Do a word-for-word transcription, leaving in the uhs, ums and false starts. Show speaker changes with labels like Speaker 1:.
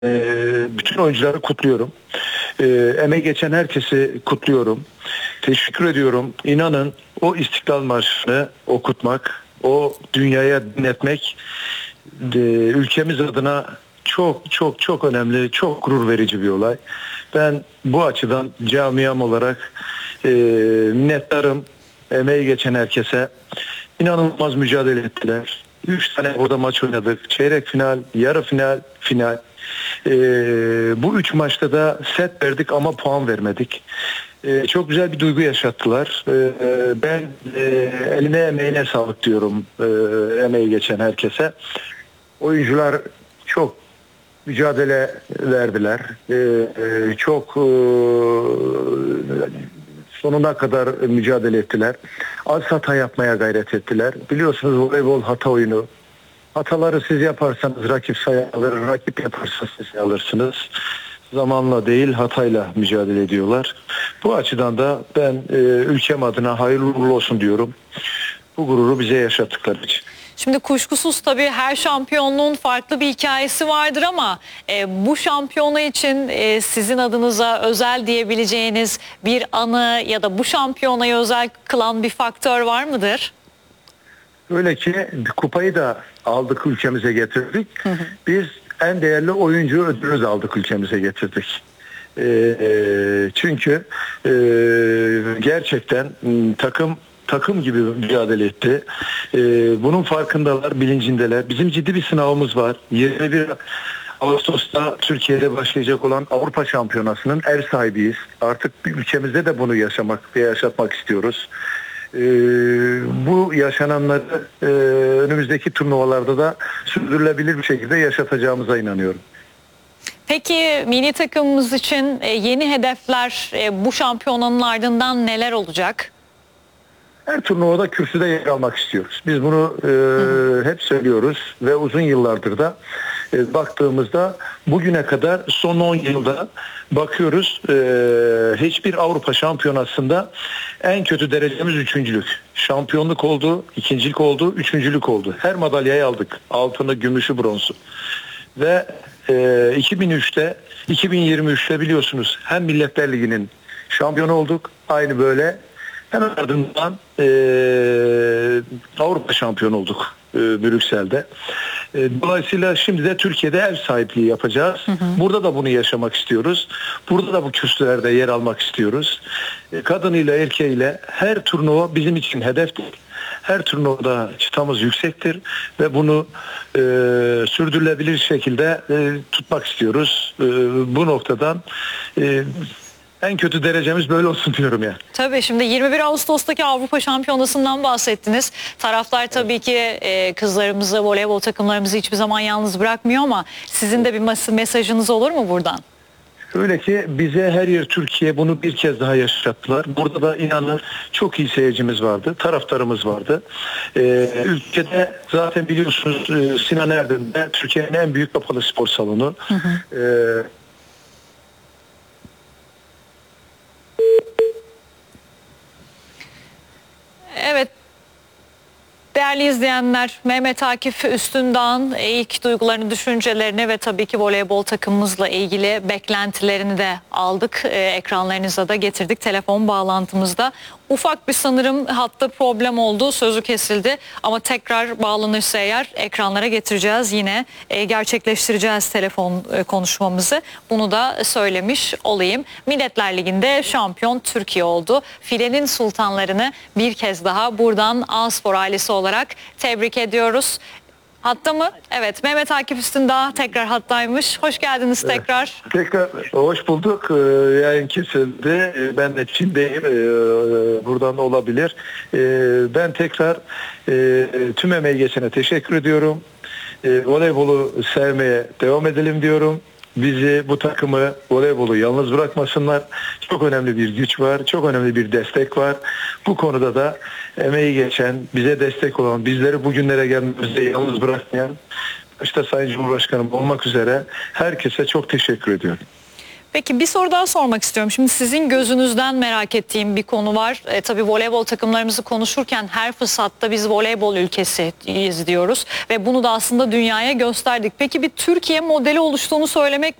Speaker 1: bütün oyuncuları kutluyorum. Ee, emeği geçen herkesi kutluyorum. Teşekkür ediyorum. İnanın o İstiklal Marşı'nı okutmak, o dünyaya dinletmek e, ülkemiz adına çok çok çok önemli, çok gurur verici bir olay. Ben bu açıdan camiam olarak e, minnettarım. Emeği geçen herkese. İnanılmaz mücadele ettiler. Üç tane burada maç oynadık. Çeyrek final, yarı final, final. Ee, bu üç maçta da set verdik ama puan vermedik. Ee, çok güzel bir duygu yaşattılar. Ee, ben e, eline emeğine sağlık diyorum e, emeği geçen herkese. Oyuncular çok mücadele verdiler. Ee, çok e, sonuna kadar mücadele ettiler. Az hata yapmaya gayret ettiler. Biliyorsunuz voleybol hata oyunu. Hataları siz yaparsanız rakip sayı alır, rakip yaparsa siz sayı alırsınız. Zamanla değil hatayla mücadele ediyorlar. Bu açıdan da ben e, ülkem adına hayırlı uğurlu olsun diyorum. Bu gururu bize yaşattıkları için.
Speaker 2: Şimdi kuşkusuz tabii her şampiyonluğun farklı bir hikayesi vardır ama e, bu şampiyona için e, sizin adınıza özel diyebileceğiniz bir anı ya da bu şampiyonayı özel kılan bir faktör var mıdır?
Speaker 1: Öyle ki kupayı da aldık, ülkemize getirdik. Hı hı. Biz en değerli oyuncu ödülünü de aldık, ülkemize getirdik. E, e, çünkü e, gerçekten takım takım gibi mücadele etti. Ee, bunun farkındalar, bilincindeler. Bizim ciddi bir sınavımız var. yirmi bir Ağustos'ta Türkiye'de başlayacak olan Avrupa Şampiyonası'nın ev sahibiyiz. Artık ülkemizde de bunu yaşamak ve yaşatmak istiyoruz. Ee, bu yaşananları e, önümüzdeki turnuvalarda da sürdürülebilir bir şekilde yaşatacağımıza inanıyorum.
Speaker 2: Peki milli takımımız için yeni hedefler bu şampiyonanın ardından neler olacak?
Speaker 1: Her turnuvada kürsüde yer almak istiyoruz. Biz bunu e, hep söylüyoruz ve uzun yıllardır da e, baktığımızda bugüne kadar son on yılda bakıyoruz e, hiçbir Avrupa Şampiyonası'nda en kötü derecemiz üçüncülük. Şampiyonluk oldu, ikincilik oldu, üçüncülük oldu. Her madalyayı aldık. Altını, gümüşü, bronzu. Ve e, iki bin üçte, iki bin yirmi üçte biliyorsunuz hem Milletler Ligi'nin şampiyonu olduk. Aynı böyle. Hemen ardından e, Avrupa şampiyonu olduk e, Brüksel'de. E, dolayısıyla şimdi de Türkiye'de ev sahipliği yapacağız. Hı hı. Burada da bunu yaşamak istiyoruz. Burada da bu kürsülerde yer almak istiyoruz. E, kadınıyla erkeğiyle her turnuva bizim için hedeftir. Her turnuvada çıtamız yüksektir ve bunu e, sürdürülebilir şekilde e, tutmak istiyoruz. E, bu noktadan e, en kötü derecemiz böyle olsun diyorum ya.
Speaker 2: Tabii şimdi yirmi bir Ağustos'taki Avrupa Şampiyonası'ndan bahsettiniz. Taraftar tabii ki e, kızlarımızı, voleybol takımlarımızı hiçbir zaman yalnız bırakmıyor ama sizin de bir mesajınız olur mu buradan?
Speaker 1: Öyle ki bize her yer Türkiye bunu bir kez daha yaşattılar. Burada da inanın çok iyi seyircimiz vardı, taraftarımız vardı. Ee, ülkede zaten biliyorsunuz Sinan Erdem'de Türkiye'nin en büyük kapalı spor salonu. Hı hı. Ee,
Speaker 2: Evet. Değerli izleyenler, Mehmet Akif Üstündağ'ın ilk duygularını, düşüncelerini ve tabii ki voleybol takımımızla ilgili beklentilerini de aldık. Ee, ekranlarınıza da getirdik telefon bağlantımızda. Ufak bir sanırım hatta problem oldu, sözü kesildi ama tekrar bağlanırsa eğer ekranlara getireceğiz, yine e, gerçekleştireceğiz telefon e, konuşmamızı. Bunu da söylemiş olayım. Milletler Ligi'nde şampiyon Türkiye oldu. Filenin sultanlarını bir kez daha buradan A-Spor ailesi olarak tebrik ediyoruz. Hatta mı? Evet, Mehmet Akif Üstündağ tekrar hattaymış. Hoş geldiniz tekrar.
Speaker 1: Evet, tekrar hoş bulduk. Ee, yayın kesildi. Ben de Çin'deyim. Ee, buradan olabilir. Ee, ben tekrar e, tüm emeği geçene teşekkür ediyorum. Ee, voleybolu sevmeye devam edelim diyorum. Bizi, bu takımı, voleybolu yalnız bırakmasınlar. Çok önemli bir güç var, çok önemli bir destek var. Bu konuda da emeği geçen, bize destek olan, bizleri bugünlere gelmemizde yalnız bırakmayan, işte Sayın Cumhurbaşkanım olmak üzere herkese çok teşekkür ediyorum.
Speaker 2: Peki bir soru daha sormak istiyorum. Şimdi sizin gözünüzden merak ettiğim bir konu var. E, tabii voleybol takımlarımızı konuşurken her fırsatta biz voleybol ülkesiyiz diyoruz. Ve bunu da aslında dünyaya gösterdik. Peki bir Türkiye modeli oluştuğunu söylemek